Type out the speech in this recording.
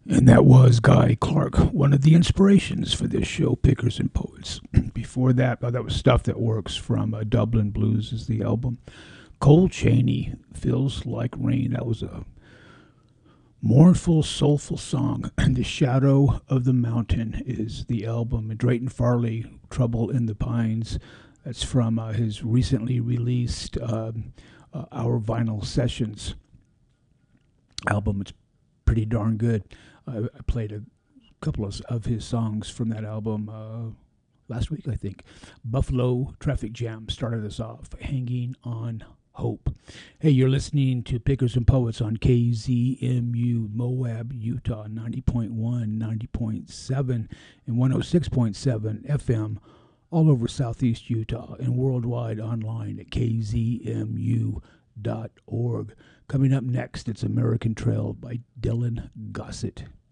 And that was Guy Clark, one of the inspirations for this show, Pickers and Poets. Before that, that was Stuff That Works from Dublin Blues is the album. Cole Chaney, Feels Like Rain. That was a mournful, soulful song. And The Shadow of the Mountain is the album. And Drayton Farley, Trouble in the Pines. That's from his recently released Our Vinyl Sessions album. It's pretty darn good. I played a couple of his songs from that album last week, I think. Buffalo Traffic Jam started us off, Hanging on Hope. Hey, you're listening to Pickers and Poets on KZMU Moab, Utah, 90.1, 90.7, and 106.7 FM all over Southeast Utah and worldwide online at kzmu.org. Coming up next, it's American Trail by Dylan Gossett.